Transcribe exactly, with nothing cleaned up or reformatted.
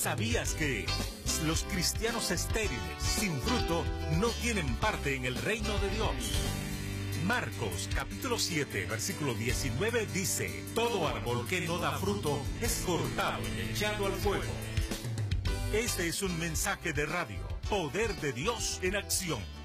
¿Sabías que los cristianos estériles, sin fruto, no tienen parte en el reino de Dios? Marcos capítulo siete, versículo diecinueve dice: todo árbol que no da fruto es cortado y echado al fuego. Este es un mensaje de radio, Poder de Dios en acción.